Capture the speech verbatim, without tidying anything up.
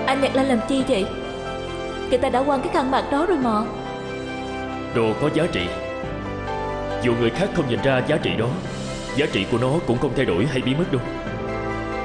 Anh nhặt lên làm chi vậy? Người ta đã quăng cái khăn mặt đó rồi mà. Đồ có giá trị, dù người khác không nhìn ra giá trị đó, giá trị của nó cũng không thay đổi hay biến mất đâu.